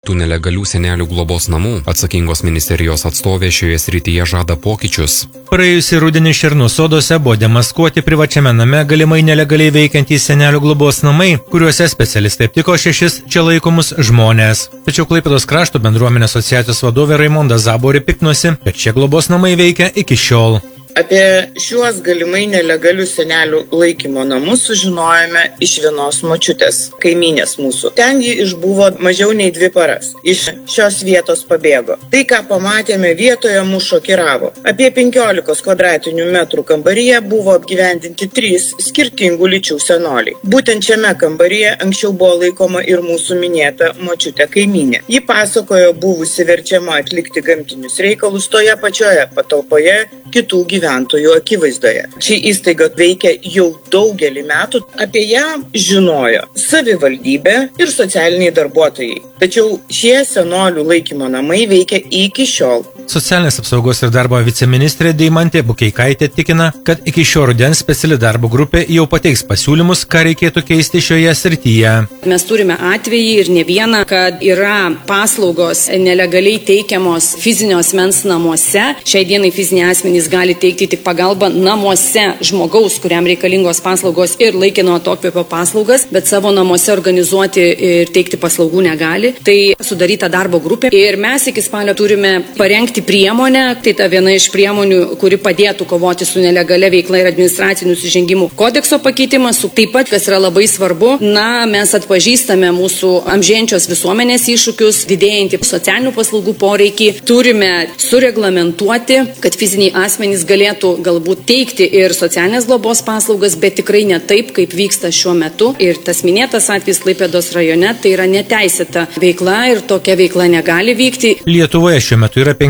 įsteigtų nelegalių senelių globos namų. Atsakingos ministerijos atstovė šioje srityje žada pokyčius. Praėjusį rudenį Šernų sodose buvo demaskuoti privačiame name galimai nelegaliai veikiantys senelių globos namai, kuriuose specialistai aptiko 6 čia laikomus žmonės. Tačiau Klaipėdos krašto bendruomenės asociacijos vadovė Raimonda Zaborė piktinosi, kad šie globos namai veikia iki šiol. Apie šiuos galimai nelegalius senelių laikymo namus sužinojome iš vienos močiutės, kaimynės mūsų. Ten ji išbuvo mažiau nei 2 paras. Iš šios vietos pabėgo. Tai, ką pamatėme vietoje, mus šokiravo. Apie 15 kvadratinių metrų kambaryje buvo apgyvendinti 3 skirtingų lyčių senoliai. Būtent šiame kambaryje anksčiau buvo laikoma ir mūsų minėta močiutė kaimynė. Ji pasakojo buvusi verčiama atlikti gamtinius reikalus toje pačioje patalpoje kitų gyventojų akivaizdoje. Ši įstaiga veikia jau daugelį metų. Apie ją žinojo savivaldybė ir socialiniai darbuotojai. Tačiau šie senolių laikymo namai veikia iki šiol. Socialinės apsaugos ir darbo viceministrė Deimantė Bukeikaitė tikina, kad iki šio rudens speciali darbo grupė jau pateiks pasiūlymus, ką reikėtų keisti šioje srityje. Mes turime atvejį ir ne vieną, kad yra paslaugos nelegaliai teikiamos fizinio asmens namuose. Šiai dienai fiziniai asmenys gali teikti tik pagalbą namuose žmogaus, kuriam reikalingos paslaugos ir laikino atokvėpio paslaugas, bet savo namuose organizuoti ir teikti paslaugų negali. Tai sudaryta darbo grupė ir mes iki spalio turime parengti priemonę, tai ta viena iš priemonių, kuri padėtų kovoti su nelegalia veikla ir administracinių nusižengimų kodekso pakeitimas. Taip pat, kas yra labai svarbu, mes atpažįstame mūsų amžėjančios visuomenės iššūkius, didėjantį socialinių paslaugų poreikį. Turime sureglamentuoti, kad fiziniai asmenys galėtų galbūt teikti ir socialinės globos paslaugas, bet tikrai ne taip, kaip vyksta šiuo metu. Ir tas minėtas atvejis Klaipėdos rajone, tai yra neteisėta veikla ir tokia veikla negali vykti. Lietuvoje šiuo metu yra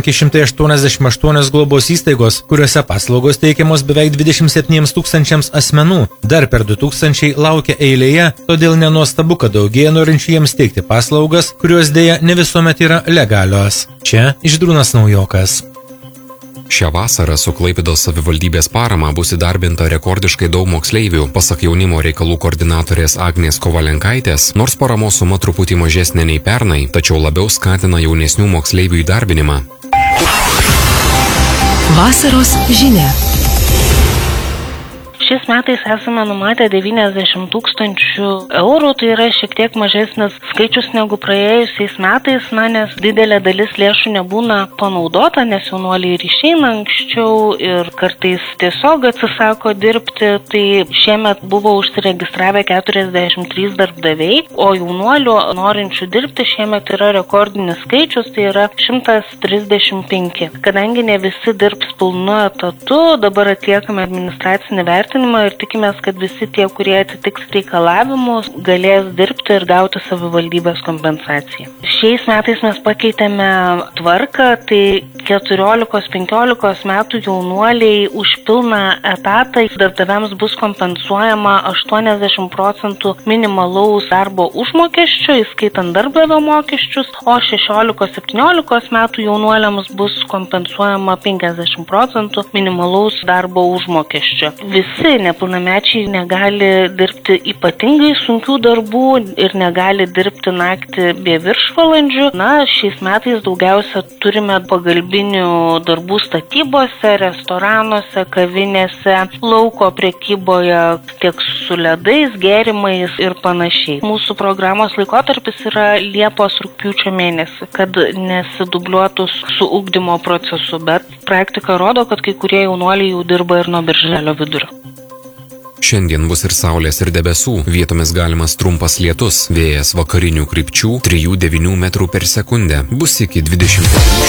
588 globos įstaigos, kuriuose paslaugos teikiamos beveik 27 000 asmenų. Dar per 2000 laukia eilėje, todėl nenuostabu, kad daugėja norinčių jiems teikti paslaugas, kurios dėja ne visuomet yra legalios. Čia Žydrūnas Naujokas. Šią vasarą su Klaipėdos savivaldybės parama bus įdarbinta rekordiškai daug moksleivių. Pasak jaunimo reikalų koordinatorės Agnės Kovalenkaitės, nors paramos suma truputį mažesnė nei pernai, tačiau labiau skatina jaunesnių moksleivių įdarbinimą. Vasaros žinia. Šiais metais esame numatę 90 000 eurų, tai yra šiek tiek mažesnis skaičius negu praėjusiais metais, nes didelė dalis lėšų nebūna panaudota, nes jaunuoliai ir išeina anksčiau ir kartais tiesiog atsisako dirbti. Tai šiemet buvo užsiregistravę 43 darbdaviai, o jaunuolių norinčių dirbti šiemet yra rekordinis skaičius, tai yra 135. Kadangi ne visi dirbs pilnu etatu, dabar atliekame administracinį vertinimą ir tikimės, kad visi tie, kurie atitiks reikalavimus, galės dirbti ir gauti savivaldybės kompensaciją. Šiais metais mes pakeitėme tvarką, tai 14-15 metų jaunuoliai už pilną etatą darbdaviams bus kompensuojama 80% minimalaus darbo užmokesčio, įskaitant darbdavio mokesčius, o 16-17 metų jaunuoliams bus kompensuojama 50% minimalaus darbo užmokesčio. Visi nepilnamečiai negali dirbti ypatingai sunkių darbų ir negali dirbti naktį be viršvalandžių. Šiais metais daugiausia turime pagalbinių darbų statybose, restoranuose, kavinėse, lauko prekyboje, tiek su ledais, gėrimais ir panašiai. Mūsų programos laikotarpis yra Liepos-rugpjūčio mėnesį, kad nesidubliuotų su ugdymo procesu, bet praktika rodo, kad kai kurie jaunuoliai jau dirba ir nuo birželio vidurio. Šiandien bus ir saulės, ir debesų. Vietomis galimas trumpas lietus. Vėjas vakarinių krypčių 3–9 metrų per sekundę. Bus iki 20